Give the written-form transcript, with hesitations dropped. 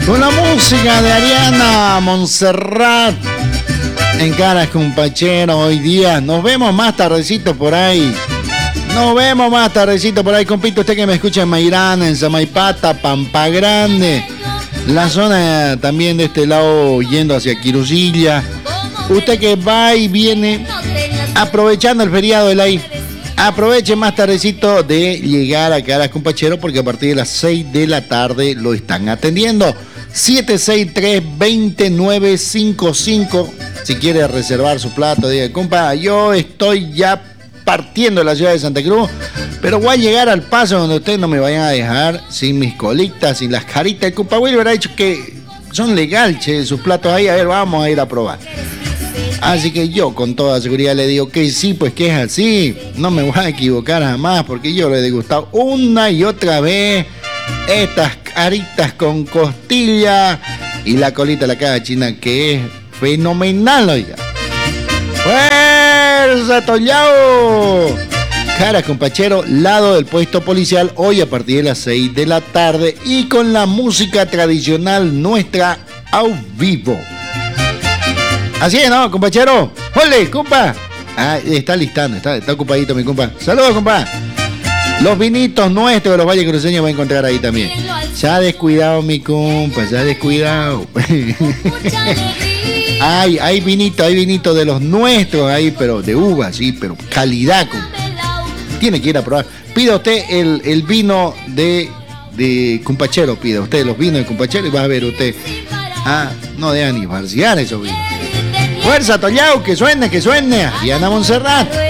Con la música de Ariana Montserrat en Caras con Pachero hoy día. Nos vemos más tardecito por ahí. Compito, usted que me escucha en Mairana, en Samaipata, Pampa Grande, la zona también de este lado yendo hacia Quirusilla. Usted que va y viene aprovechando el feriado del ahí. Aproveche más tardecito de llegar a Caras con Pachero porque a partir de las 6 de la tarde lo están atendiendo. 763-2955. Si quiere reservar su plato, diga, compa, yo estoy ya partiendo de la ciudad de Santa Cruz, pero voy a llegar al paso donde ustedes no me vayan a dejar sin mis colitas, sin las caritas. El compa Wilber ha dicho que son legal, che, sus platos ahí. A ver, vamos a ir a probar. Así que yo con toda seguridad le digo que sí, pues que es así. No me voy a equivocar jamás porque yo le he degustado una y otra vez estas caritas con costilla y la colita de la caja china, que es fenomenal, oiga. ¡Fuerza, Tollao! Caras con Pachero, lado del puesto policial, hoy a partir de las 6 de la tarde y con la música tradicional nuestra a vivo. Así es, ¿no, compachero? ¡Ole, compa! Ah, está listando, está ocupadito mi compa. ¡Saludos, compa! Los vinitos nuestros de los Valles Cruceños va a encontrar ahí también. Se ha descuidado mi compa, se ha descuidado. Hay vinito de los nuestros ahí, pero de uva, sí, pero calidad, compa. Tiene que ir a probar. Pida usted el vino de Compachero, pida usted los vinos de Compachero y va a ver usted. Ah, no dejan ni farsear esos vinos. Fuerza, Tollao, que suene, Ariana Montserrat.